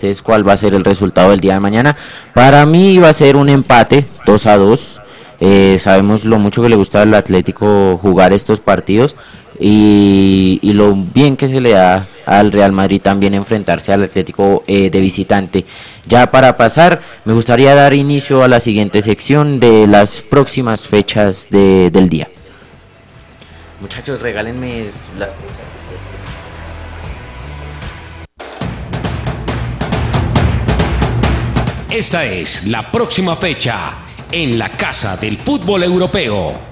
ustedes cuál va a ser el resultado del día de mañana. Para mí va a ser un empate 2-2. Sabemos lo mucho que le gusta al Atlético jugar estos partidos y lo bien que se le da al Real Madrid también enfrentarse al Atlético de visitante. Ya para pasar, me gustaría dar inicio a la siguiente sección de las próximas fechas del día. Muchachos, regálenme las fechas. Esta es la próxima fecha en la Casa del Fútbol Europeo.